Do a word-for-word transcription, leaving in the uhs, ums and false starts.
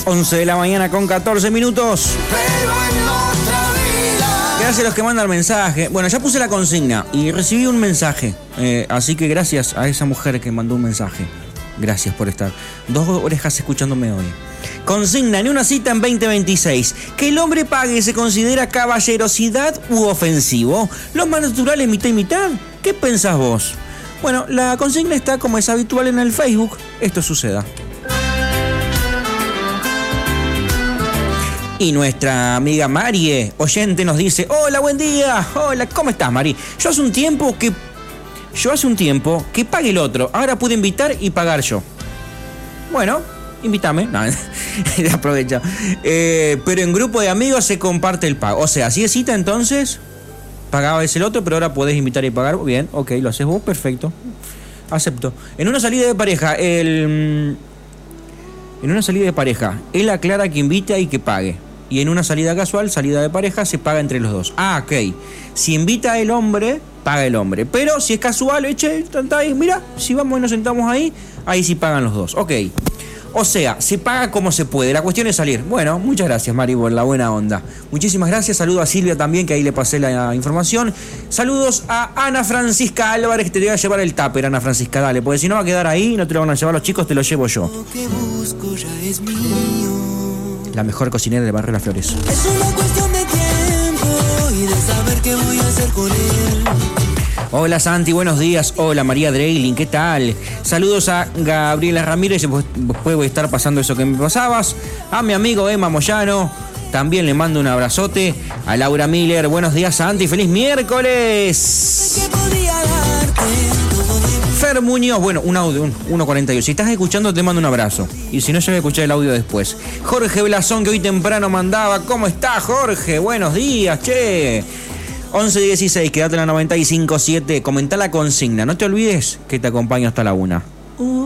once de la mañana con catorce minutos. Pero en otra vida. Gracias a los que mandan mensaje. Bueno, ya puse la consigna y recibí un mensaje. Eh, así que gracias a esa mujer que mandó un mensaje. Gracias por estar. Dos orejas escuchándome hoy. Consigna en una cita en veinte veintiséis. Que el hombre pague se considera caballerosidad u ofensivo. Lo más natural es mitad y mitad. ¿Qué pensás vos? Bueno, la consigna está como es habitual en el Facebook. Esto suceda. Y nuestra amiga Marie, oyente, nos dice: hola, buen día. Hola, ¿cómo estás, Mari? Yo hace un tiempo que... Yo hace un tiempo que pague el otro. Ahora pude invitar y pagar yo. Bueno, invítame. No, aprovecha. Eh, pero en grupo de amigos se comparte el pago. O sea, si es cita, entonces pagaba ese el otro, pero ahora podés invitar y pagar. Bien, ok, lo haces vos, perfecto. Acepto. En una salida de pareja, el... En una salida de pareja, él aclara que invita y que pague. Y en una salida casual, salida de pareja, se paga entre los dos. Ah, ok. Si invita el hombre, paga el hombre. Pero si es casual, eche, ahí, mira, si vamos y nos sentamos ahí, ahí sí pagan los dos. Ok. O sea, se paga como se puede. La cuestión es salir. Bueno, muchas gracias, Mari, por la buena onda. Muchísimas gracias. Saludo a Silvia también, que ahí le pasé la información. Saludos a Ana Francisca Álvarez, que te voy a llevar el tupper, Ana Francisca, dale. Porque si no va a quedar ahí, no te lo van a llevar los chicos, te lo llevo yo. Lo que busco ya es mío. La mejor cocinera del barrio Las Flores. Es una cuestión de tiempo y de saber qué voy a hacer con él. Hola Santi, buenos días. Hola María Dreilin, ¿qué tal? Saludos a Gabriela Ramírez, después voy a estar pasando eso que me pasabas. A mi amigo Emma Moyano, también le mando un abrazote. A Laura Miller, buenos días Santi, feliz miércoles. Fer Muñoz, bueno, un audio, un uno cuarenta y ocho. Si estás escuchando, te mando un abrazo. Y si no, yo voy a escuchar el audio después. Jorge Blasón, que hoy temprano mandaba. ¿Cómo está, Jorge? Buenos días, che. once dieciséis, quédate en la noventa y cinco siete. Comentá la consigna. No te olvides que te acompaño hasta la una. Uh.